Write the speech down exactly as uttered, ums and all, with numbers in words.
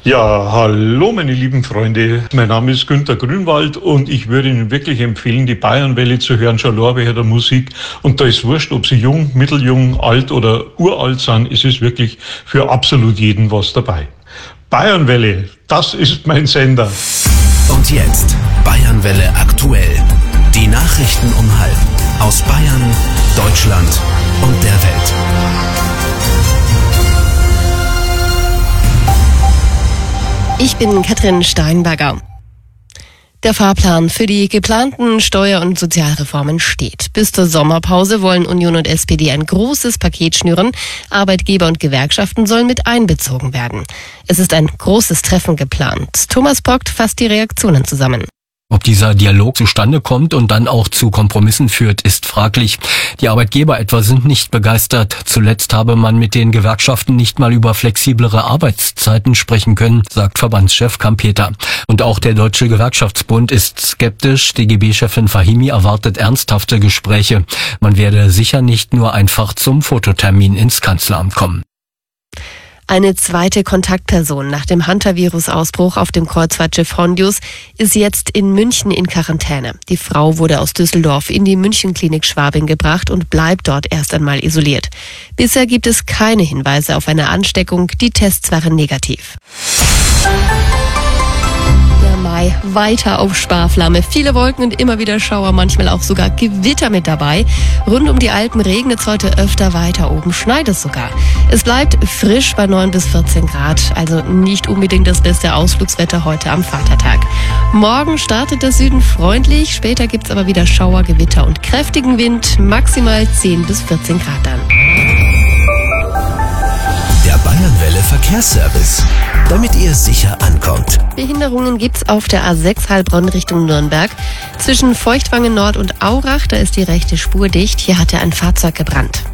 Ja, hallo meine lieben Freunde, mein Name ist Günter Grünwald und ich würde Ihnen wirklich empfehlen, die Bayernwelle zu hören, schon allein wegen der Musik. Und da ist wurscht, ob Sie jung, mitteljung, alt oder uralt sind, es ist wirklich für absolut jeden was dabei. Bayernwelle, das ist mein Sender. Und jetzt Bayernwelle aktuell. Die Nachrichten um halb aus Bayern, Deutschland und der Welt. Ich bin Katrin Steinberger. Der Fahrplan für die geplanten Steuer- und Sozialreformen steht. Bis zur Sommerpause wollen Union und S P D ein großes Paket schnüren. Arbeitgeber und Gewerkschaften sollen mit einbezogen werden. Es ist ein großes Treffen geplant. Thomas Pockt fasst die Reaktionen zusammen. Ob dieser Dialog zustande kommt und dann auch zu Kompromissen führt, ist fraglich. Die Arbeitgeber etwa sind nicht begeistert. Zuletzt habe man mit den Gewerkschaften nicht mal über flexiblere Arbeitszeiten sprechen können, sagt Verbandschef Kampeter. Und auch der Deutsche Gewerkschaftsbund ist skeptisch. D G B-Chefin Fahimi erwartet ernsthafte Gespräche. Man werde sicher nicht nur einfach zum Fototermin ins Kanzleramt kommen. Eine zweite Kontaktperson nach dem Hunter-Virus-Ausbruch auf dem Kreuzfahrtschiff Hondius ist jetzt in München in Quarantäne. Die Frau wurde aus Düsseldorf in die Münchenklinik Schwabing gebracht und bleibt dort erst einmal isoliert. Bisher gibt es keine Hinweise auf eine Ansteckung. Die Tests waren negativ. Der Mai weiter auf Sparflamme. Viele Wolken und immer wieder Schauer, manchmal auch sogar Gewitter mit dabei. Rund um die Alpen regnet es heute öfter, weiter oben schneit es sogar. Es bleibt frisch bei neun bis vierzehn Grad, also nicht unbedingt das beste Ausflugswetter heute am Vatertag. Morgen startet der Süden freundlich, später gibt es aber wieder Schauer, Gewitter und kräftigen Wind, maximal zehn bis vierzehn Grad dann. Der Bayernwelle Verkehrsservice, damit ihr sicher ankommt. Behinderungen gibt's auf der A sechs Heilbronn Richtung Nürnberg. Zwischen Feuchtwangen Nord und Aurach, da ist die rechte Spur dicht. Hier hatte ein Fahrzeug gebrannt.